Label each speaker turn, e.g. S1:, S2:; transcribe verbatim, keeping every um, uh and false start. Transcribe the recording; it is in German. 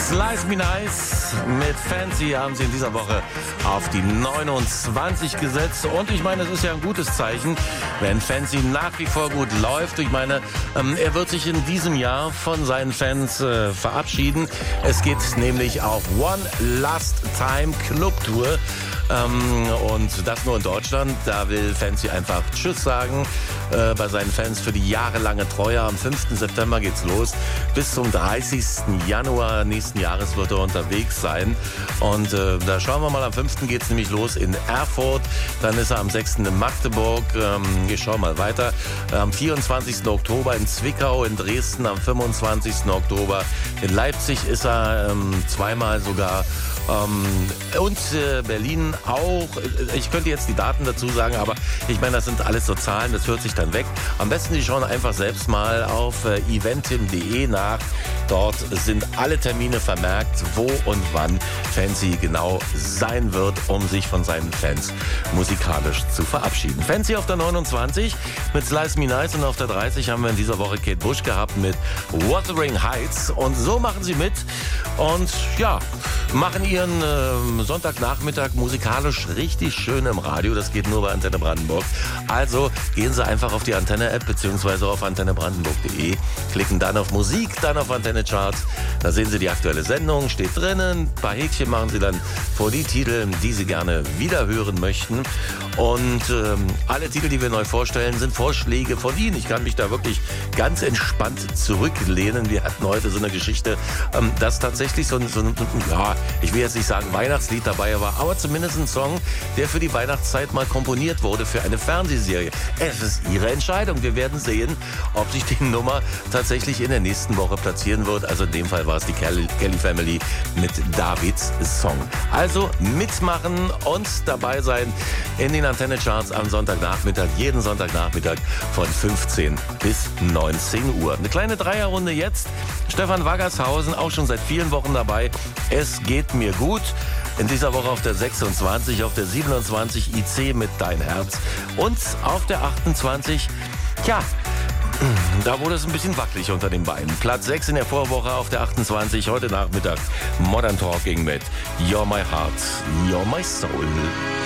S1: Slice Me Nice mit Fancy haben sie in dieser Woche auf die neunundzwanzig gesetzt. Und ich meine, es ist ja ein gutes Zeichen, wenn Fancy nach wie vor gut läuft. Ich meine, ähm, er wird sich in diesem Jahr von seinen Fans äh, verabschieden. Es geht nämlich auf One Last Time Club Tour. Ähm, und das nur in Deutschland. Da will Fancy einfach Tschüss sagen äh, bei seinen Fans für die jahrelange Treue. Am fünften September geht's los. Bis zum dreißigsten Januar nächsten Jahres wird er unterwegs sein. Und äh, da schauen wir mal, am fünften geht's nämlich los in Erfurt. Dann ist er am sechsten in Magdeburg. Ähm, ich schau mal weiter. Am vierundzwanzigsten Oktober in Zwickau, in Dresden am fünfundzwanzigsten Oktober. In Leipzig ist er ähm, zweimal sogar. Ähm, und äh, Berlin auch. Ich könnte jetzt die Daten dazu sagen, aber ich meine, das sind alles so Zahlen, das hört sich dann weg. Am besten Sie schauen einfach selbst mal auf äh, eventim punkt de nach. Dort sind alle Termine vermerkt, wo und wann Fancy genau sein wird, um sich von seinen Fans musikalisch zu verabschieden. Fancy auf der neunundzwanzig mit Slice Me Nice und auf der dreißig haben wir in dieser Woche Kate Bush gehabt mit Wuthering Heights. Und so machen sie mit und ja, machen ihren äh, Sonntagnachmittag musikalisch richtig schön im Radio. Das geht nur bei Antenne Brandenburg. Also gehen Sie einfach auf die Antenne-App beziehungsweise auf antenne brandenburg punkt de, klicken dann auf Musik, dann auf Antenne Charts. Da sehen Sie die aktuelle Sendung, steht drinnen. Ein paar Häkchen machen Sie dann vor die Titel, die Sie gerne wiederhören möchten. Und ähm, alle Titel, die wir neu vorstellen, sind Vorschläge von Ihnen. Ich kann mich da wirklich ganz entspannt zurücklehnen. Wir hatten heute so eine Geschichte, ähm, dass tatsächlich so ein, so ein, ja, ich will jetzt nicht sagen Weihnachtslied dabei war, aber zumindest ein Song, der für die Weihnachtszeit mal komponiert wurde für eine Fernsehserie. Es ist Ihre Entscheidung. Wir werden sehen, ob sich die Nummer tatsächlich in der nächsten Woche platzieren wird. Also in dem Fall war es die Kelly, Kelly Family mit Davids Song. Also mitmachen und dabei sein in den Antenne-Charts am Sonntagnachmittag, jeden Sonntagnachmittag von fünfzehn bis neunzehn Uhr. Eine kleine Dreierrunde jetzt. Stefan Waggershausen, auch schon seit vielen Wochen dabei. Es geht mir gut. In dieser Woche auf der sechsundzwanzig, auf der siebenundzwanzig I C mit Dein Herz und auf der achtundzwanzig, ja, da wurde es ein bisschen wackelig unter den Beinen. Platz sechs in der Vorwoche auf der achtundzwanzig, heute Nachmittag Modern Talking mit You're My Heart, You're My Soul.